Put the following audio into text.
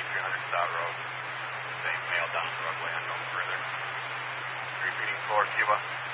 300 Stout Road. Same male down the roadway, unknown further. Repeating 4 Cuba.